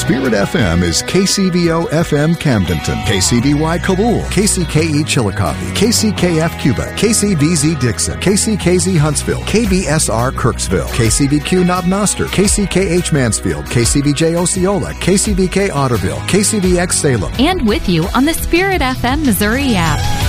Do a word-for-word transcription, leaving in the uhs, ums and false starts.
Spirit F M is K C V O F M Camdenton, K C B Y Kabul, K C K E Chillicothe, K C K F Cuba, K C B Z Dixon, K C K Z Huntsville, K B S R Kirksville, K C B Q Knob Noster, K C K H Mansfield, K C B J Osceola, K C B K Otterville, K C B X Salem. And with you on the Spirit F M Missouri app.